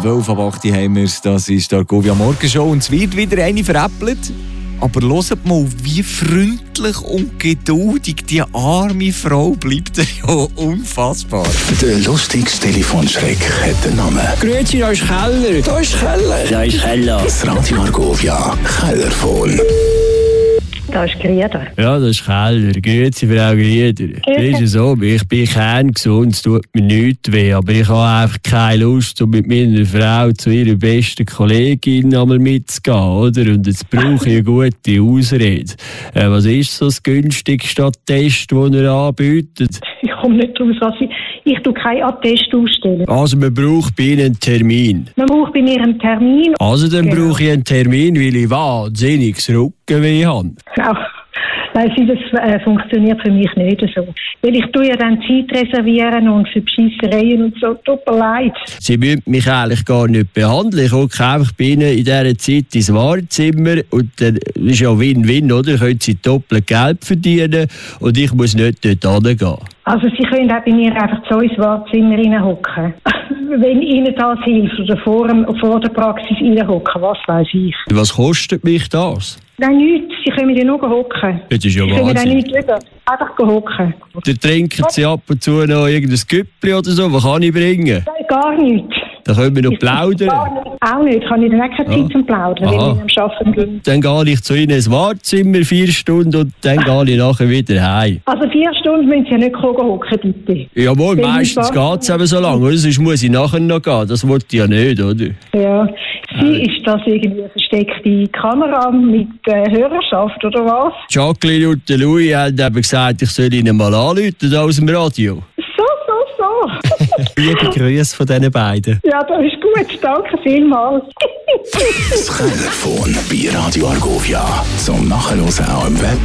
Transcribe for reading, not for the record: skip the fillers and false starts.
12 ab 8 haben wir es. Das ist die Argovia Morgenshow und es wird wieder eine veräppelt. Aber hört mal, wie freundlich und geduldig die arme Frau bleibt. Ja, unfassbar. Der lustigste Telefonschreck hat den Namen. Grüezi, da ist Keller. Da ist Keller. Da ist Keller. Das Radio Argovia Kellerphone. Da ist Grieder. Ja, das ist Keller. Grüezi, Frau Grieder. Das ist so, ich bin kerngesund, es tut mir nichts weh, aber ich habe einfach keine Lust, um mit meiner Frau zu ihrer besten Kollegin einmal mitzugehen, oder? Und jetzt brauche ich eine gute Ausrede. Was ist so das günstigste Attest, das ihr anbietet? Ich komme nicht raus, ich tue keinen Attest ausstellen. Also man braucht bei Ihnen einen Termin. Man braucht bei mir einen Termin. Also dann brauche ich einen Termin, weil ich wahnsinniges Rückenweh habe. Genau. Nein, das funktioniert für mich nicht so. Weil ich tue ja dann Zeit reservieren und für Bescheissereien und so. Tut mir leid. Sie müssen mich eigentlich gar nicht behandeln. Ich gucke einfach bei Ihnen in dieser Zeit ins Wartezimmer und dann ist ja Win-Win, oder? Können Sie doppelt Geld verdienen und ich muss nicht dort hingehen. Also Sie können auch bei mir einfach so ins Wartezimmer reinhocken. Wenn Ihnen das hilft oder vor der Praxis reinhocken, was weiß ich. Was kostet mich das? Nein, nichts. Sie können ja nur hocken. Das ist ja Sie können auch Wahnsinn. nichts über. Einfach hocken. Dann trinken Sie ab und zu noch irgendein Güppli oder so. Was kann ich bringen? Nein, gar nichts. Dann können wir noch plaudern. Auch nicht. Ich habe dann auch keine Zeit zum Plaudern, wenn ich am Arbeiten bin. Dann gehe ich zu Ihnen ins Wartezimmer 4 Stunden und dann gehe ich nachher wieder heim. Also 4 Stunden müssen Sie ja nicht hocken, bitte. Jawohl, meistens geht es eben so lange, oder? Sonst muss ich nachher noch gehen. Das wollte ich ja nicht, oder? Ja. Ist das irgendwie eine versteckte Kamera mit Hörerschaft, oder was? Jacqueline und der Louis haben eben gesagt, ich soll Ihnen mal anrufen aus dem Radio. So. Liebe Grüße von diesen beiden. Ja, das ist gut. Danke vielmals. Das Kellerphone bei Radio Argovia. Zum Nachhören auch im Web